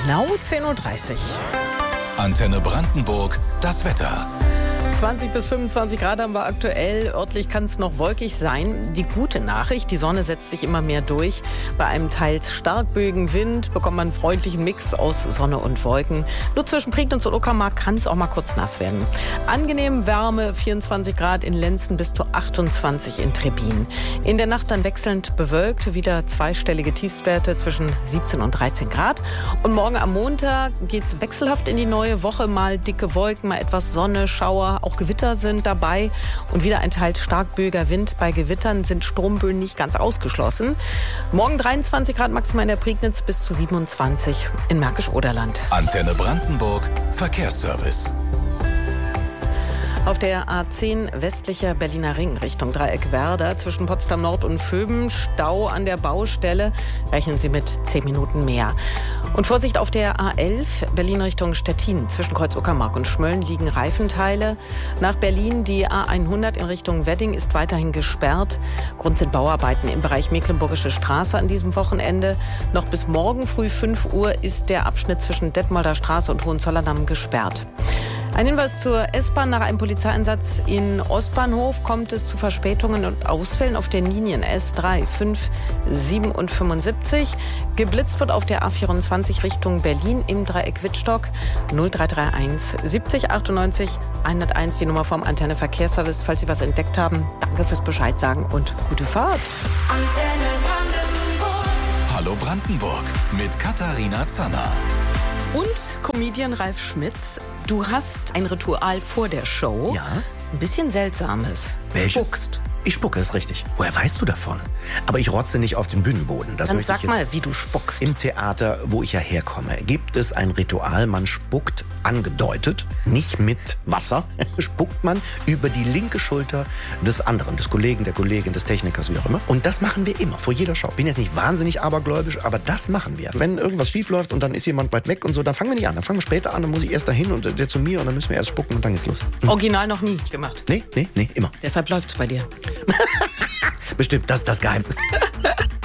genau 10:30 Uhr. Antenne Brandenburg, das Wetter. 20 bis 25 Grad haben wir aktuell. Örtlich kann es noch wolkig sein. Die gute Nachricht, die Sonne setzt sich immer mehr durch. Bei einem teils stark böigen Wind bekommt man einen freundlichen Mix aus Sonne und Wolken. Nur zwischen Prignitz und Uckermark kann es auch mal kurz nass werden. Angenehm Wärme, 24 Grad in Lenzen bis zu 28 in Trebbin. In der Nacht dann wechselnd bewölkt, wieder zweistellige Tiefstwerte zwischen 17 und 13 Grad. Und morgen am Montag geht es wechselhaft in die neue Woche. Mal dicke Wolken, mal etwas Sonne, Schauer. Auch Gewitter sind dabei und wieder ein teils stark böiger Wind. Bei Gewittern sind Sturmböen nicht ganz ausgeschlossen. Morgen 23 Grad maximal in der Prignitz bis zu 27 in Märkisch-Oderland. Antenne Brandenburg, Verkehrsservice. Auf der A10 westlicher Berliner Ring Richtung Dreieck Werder zwischen Potsdam Nord und Vöben Stau an der Baustelle. Rechnen Sie mit 10 Minuten mehr. Und Vorsicht auf der A11 Berlin Richtung Stettin. Zwischen Kreuz Uckermark und Schmölln liegen Reifenteile. Nach Berlin die A100 in Richtung Wedding ist weiterhin gesperrt. Grund sind Bauarbeiten im Bereich Mecklenburgische Straße an diesem Wochenende. Noch bis morgen früh 5 Uhr ist der Abschnitt zwischen Detmolder Straße und Hohenzollerndamm gesperrt. Ein Hinweis zur S-Bahn. Nach einem Polizeieinsatz in Ostbahnhof kommt es zu Verspätungen und Ausfällen auf den Linien S3, 5, 7 und 75. Geblitzt wird auf der A24 Richtung Berlin im Dreieck Wittstock. 0331 70 98 101, die Nummer vom Antenne Verkehrsservice. Falls Sie was entdeckt haben, danke fürs Bescheid sagen und gute Fahrt. Antenne Brandenburg. Hallo Brandenburg mit Katharina Zanner. Und Comedian Ralf Schmitz, du hast ein Ritual vor der Show. Ja. Ein bisschen seltsames. Welches? Spuckst. Ich spucke, ist richtig. Woher weißt du davon? Aber ich rotze nicht auf den Bühnenboden. Das Dann möchte ich sag jetzt. mal, wie du spuckst. Im Theater, wo ich ja herkomme, gibt es ein Ritual. Man spuckt angedeutet, nicht mit Wasser, spuckt man über die linke Schulter des anderen, des Kollegen, der Kollegin, des Technikers, wie auch immer. Und das machen wir immer, vor jeder Show. Bin jetzt nicht wahnsinnig abergläubisch, aber das machen wir. Wenn irgendwas schief läuft und dann ist jemand weit weg und so, dann fangen wir nicht an. Dann fangen wir später an, dann muss ich erst dahin und der zu mir und dann müssen wir erst spucken und dann geht's los. Original noch nie gemacht. Nee, immer. Deshalb läuft's bei dir. Bestimmt, das ist das Geheimnis.